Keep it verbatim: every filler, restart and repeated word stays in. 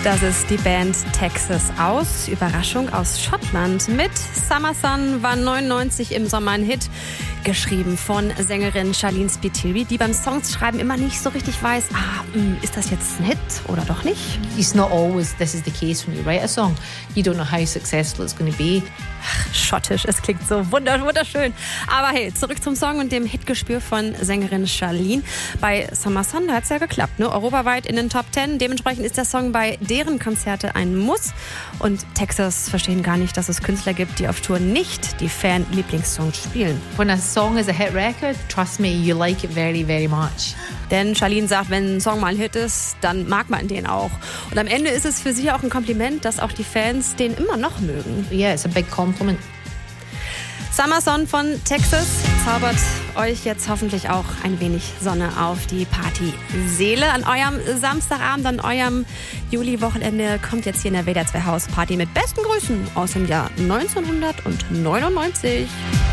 Das ist die Band Texas aus, Überraschung aus Schottland. Mit Summer Sun war neunundneunzig im Sommer ein Hit, geschrieben von Sängerin Charlene Spiteri, die beim Songschreiben immer nicht so richtig weiß, ah, ist das jetzt ein Hit oder doch nicht? It's not always this is the case when you write a song. You don't know how successful it's going to be. Ach, schottisch, es klingt so wunderschön. Aber hey, zurück zum Song und dem Hitgespür von Sängerin Charlene. Bei Summer Sun hat es ja geklappt, ne? Europaweit in den Top Ten. Dementsprechend ist der Song bei deren Konzerte ein Muss. Und Texas verstehen gar nicht, dass es Künstler gibt, die auf Tour nicht die Fan-Lieblingssongs spielen. When a song is a hit record, trust me, you like it very, very much. Denn Charlene sagt, wenn ein Song mal ein Hit ist, dann mag man den auch. Und am Ende ist es für sie auch ein Kompliment, dass auch die Fans den immer noch mögen. Yeah, it's a big compliment. Summer Sun von Texas zaubert euch jetzt hoffentlich auch ein wenig Sonne auf die Partyseele. An eurem Samstagabend, an eurem Juli-Wochenende kommt jetzt hier in der W D R zwei Hausparty mit besten Grüßen aus dem Jahr neunzehnhundertneunundneunzig.